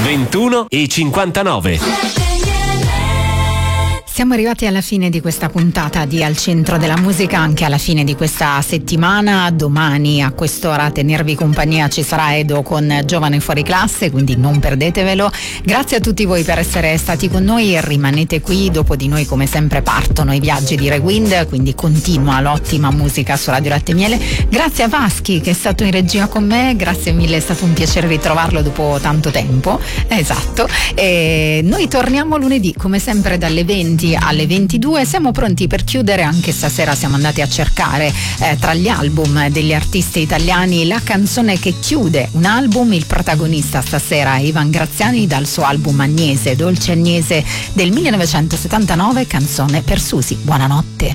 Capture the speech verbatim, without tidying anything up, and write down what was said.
ventuno e cinquantanove. Siamo arrivati alla fine di questa puntata di Al Centro della Musica, anche alla fine di questa settimana. Domani a quest'ora a tenervi compagnia ci sarà Edo con Giovane Fuori Classe, quindi non perdetevelo. Grazie a tutti voi per essere stati con noi, rimanete qui, dopo di noi come sempre partono i viaggi di Rewind, quindi continua l'ottima musica su Radio Latte e Miele. Grazie a Vaschi che è stato in regia con me, grazie mille, è stato un piacere ritrovarlo dopo tanto tempo. Esatto, e noi torniamo lunedì come sempre dalle venti alle ventidue. Siamo pronti per chiudere, anche stasera siamo andati a cercare eh, tra gli album degli artisti italiani la canzone che chiude un album. Il protagonista stasera è Ivan Graziani dal suo album Agnese, Dolce Agnese del millenovecentosettantanove, Canzone per Susi. Buonanotte.